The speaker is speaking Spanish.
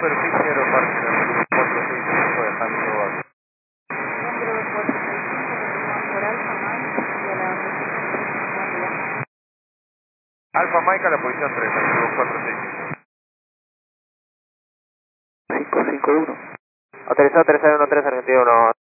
Superficie Aeroparque, en el 465 dejando aquí. Número 465, por Alfa Mike y a la posición 3. Alfa Mike a la posición 3, el 465. 551. Autorizado 313 Argentina 1.